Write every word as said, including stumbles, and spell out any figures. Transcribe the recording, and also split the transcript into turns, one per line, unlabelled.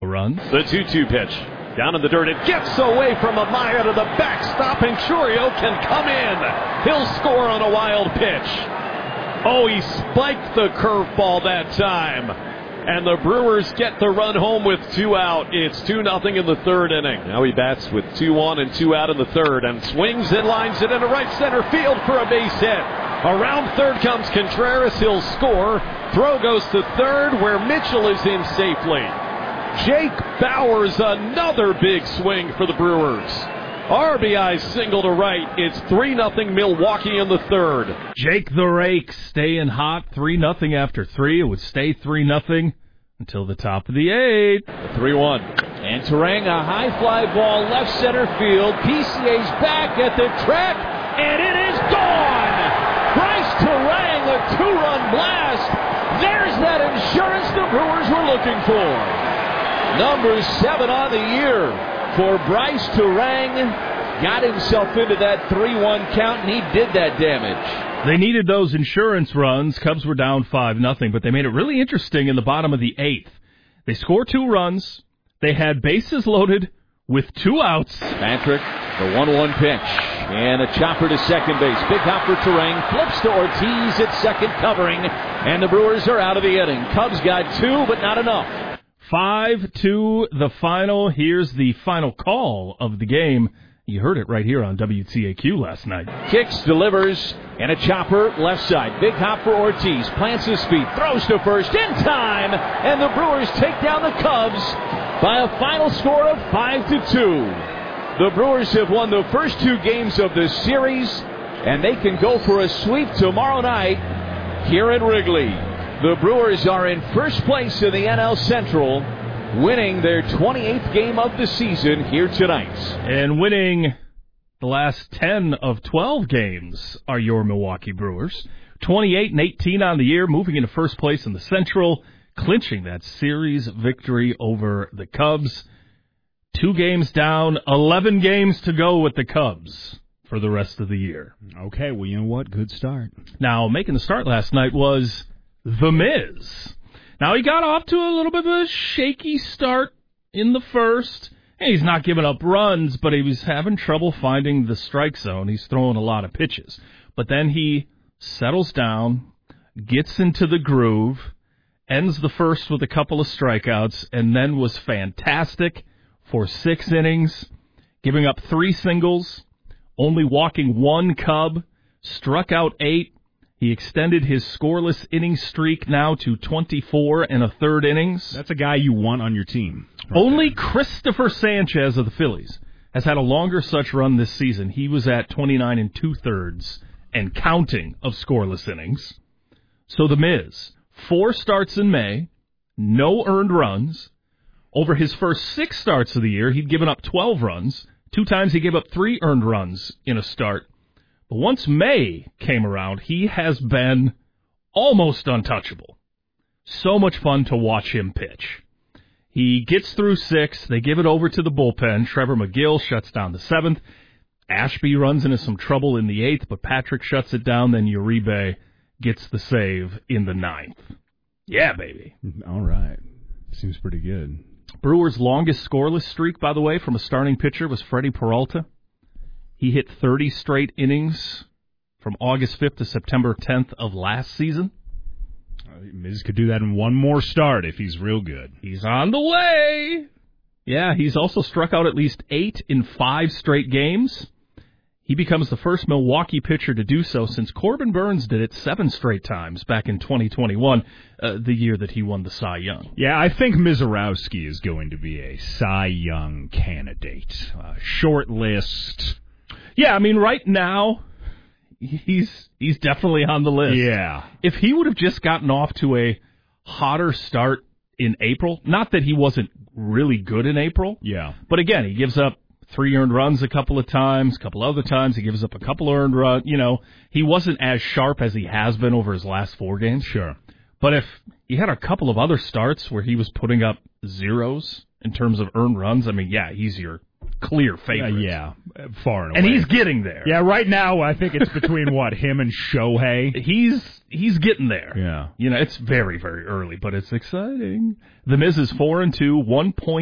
runs.
The two two pitch. Down in the dirt. It gets away from Amaya to the backstop, and Chourio can come in. He'll score on a wild pitch. Oh, he spiked the curveball that time. And the Brewers get the run home with two out. It's two nothing in the third inning. Now he bats with two on and two out in the third and swings and lines it into right center field for a base hit. Around third comes Contreras. He'll score. Throw goes to third where Mitchell is in safely. Jake Bauers, another big swing for the Brewers. R B I single to right. It's three nothing Milwaukee in the third.
Jake the Rake staying hot, three nothing after three. It would stay three nothing until the top of the eighth.
three one.
And Terang, a high fly ball left center field. P C A's back at the track, and it is gone! Bryce Terang, a two-run blast. There's that insurance the Brewers were looking for. Number seven on the year for Bryce Terang. Got himself into that three one count, and he did that damage.
They needed those insurance runs. Cubs were down five nothing, but they made it really interesting in the bottom of the eighth. They scored two runs. They had bases loaded with two outs.
Patrick, the one one pitch. And a chopper to second base. Big hop for Terang. Flips to Ortiz at second, covering. And the Brewers are out of the inning. Cubs got two, but not enough.
five two the final. Here's the final call of the game. You heard it right here on W T A Q last night.
Kicks, delivers, and a chopper left side. Big hop for Ortiz. Plants his feet. Throws to first in time. And the Brewers take down the Cubs by a final score of five to two. The Brewers have won the first two games of this series, and they can go for a sweep tomorrow night here at Wrigley. The Brewers are in first place in the N L Central, winning their twenty-eighth game of the season here tonight.
And winning the last ten of twelve games are your Milwaukee Brewers. twenty-eight and eighteen on the year, moving into first place in the Central, clinching that series victory over the Cubs. Two games down, eleven games to go with the Cubs for the rest of the year.
Okay, well, you know what? Good start.
Now, making the start last night was The Miz. Now, he got off to a little bit of a shaky start in the first. He's not giving up runs, but he was having trouble finding the strike zone. He's throwing a lot of pitches. But then he settles down, gets into the groove, ends the first with a couple of strikeouts, and then was fantastic for six innings, giving up three singles, only walking one Cub, struck out eight. He extended his scoreless inning streak now to twenty-four and a third innings.
That's a guy you want on your team.
Right Only there. Christopher Sanchez of the Phillies has had a longer such run this season. He was at twenty-nine and two-thirds and counting of scoreless innings. So the Miz, four starts in May, no earned runs. Over his first six starts of the year, he'd given up twelve runs. Two times he gave up three earned runs in a start. But once May came around, he has been almost untouchable. So much fun to watch him pitch. He gets through six. They give it over to the bullpen. Trevor McGill shuts down the seventh. Ashby runs into some trouble in the eighth, but Patrick shuts it down. Then Uribe gets the save in the ninth. Yeah, baby.
All right. Seems pretty good.
Brewers' longest scoreless streak, by the way, from a starting pitcher was Freddie Peralta. He hit thirty straight innings from August fifth to September tenth of last season.
Uh, Miz could do that in one more start if he's real good.
He's on the way. Yeah, he's also struck out at least eight in five straight games. He becomes the first Milwaukee pitcher to do so since Corbin Burns did it seven straight times back in twenty twenty-one, uh, the year that he won the Cy Young.
Yeah, I think Mizorowski is going to be a Cy Young candidate. Uh, short list.
Yeah, I mean, right now, he's he's definitely on the list.
Yeah.
If he would have just gotten off to a hotter start in April, not that he wasn't really good in April.
Yeah.
But again, he gives up three earned runs a couple of times, a couple other times he gives up a couple earned runs. You know, he wasn't as sharp as he has been over his last four games.
Sure.
But if he had a couple of other starts where he was putting up zeros in terms of earned runs, I mean, yeah, he's your clear favorite.
Uh, yeah, far and away.
And he's getting there.
Yeah, right now I think it's between, what, him and Shohei?
He's he's getting there.
Yeah.
You know, it's very, very early, but it's exciting. The Miz is four and two, one point